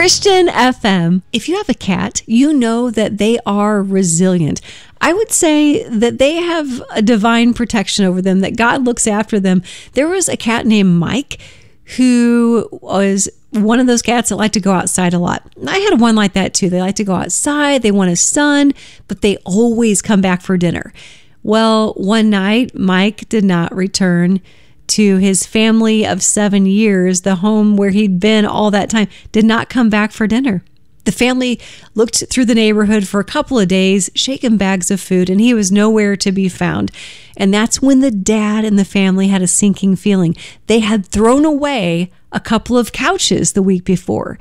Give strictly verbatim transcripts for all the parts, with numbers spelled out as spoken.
Christian F M. If you have a cat, you know that they are resilient. I would say that they have a divine protection over them, that God looks after them. There was a cat named Mike who was one of those cats that like to go outside a lot. I had one like that too. They like to go outside, they want a sun, but they always come back for dinner. Well, one night, Mike did not return to his family of seven years, the home where he'd been all that time, did not come back for dinner. The family looked through the neighborhood for a couple of days, shaking bags of food, and he was nowhere to be found. And that's when the dad and the family had a sinking feeling. They had thrown away a couple of couches the week before.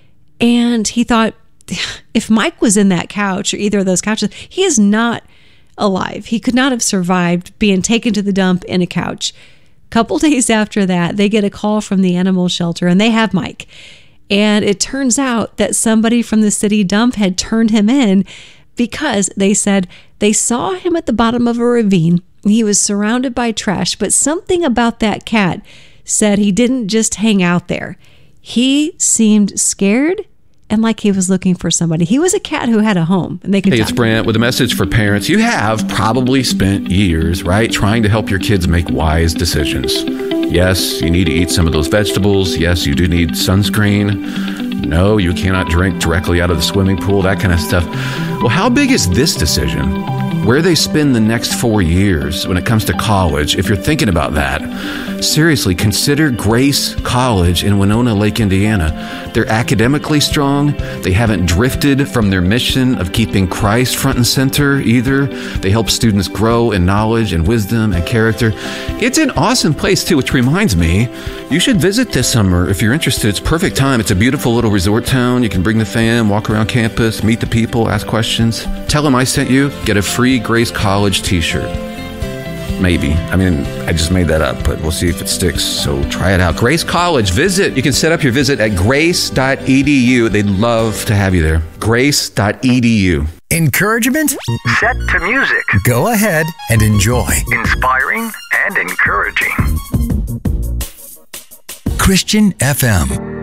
And he thought, if Mike was in that couch or either of those couches, he is not alive. He could not have survived being taken to the dump in a couch. Couple days after that, they get a call from the animal shelter and they have Mike. And it turns out that somebody from the city dump had turned him in because they said they saw him at the bottom of a ravine. He was surrounded by trash, but something about that cat said he didn't just hang out there. He seemed scared and like he was looking for somebody. He was a cat who had a home, and they could. Hey, it's Brent with a message for parents. You have probably spent years, right, trying to help your kids make wise decisions. Yes, you need to eat some of those vegetables. Yes, you do need sunscreen. No, you cannot drink directly out of the swimming pool, that kind of stuff. Well, how big is this decision? Where they spend the next four years when it comes to college, if you're thinking about that, seriously, consider Grace College in Winona Lake, Indiana. They're academically strong. They haven't drifted from their mission of keeping Christ front and center either. They help students grow in knowledge and wisdom and character. It's an awesome place too, which reminds me, you should visit this summer if you're interested. It's perfect time. It's a beautiful little resort town. You can bring the fam, walk around campus, meet the people, ask questions. Tell them I sent you. Get a free Grace College t-shirt. Maybe. I mean, I just made that up, but we'll see if it sticks. So try it out. Grace College, visit. You can set up your visit at grace dot e d u. They'd love to have you there. grace dot e d u. Encouragement? Set to music. Go ahead and enjoy. Inspiring and encouraging. Christian F M.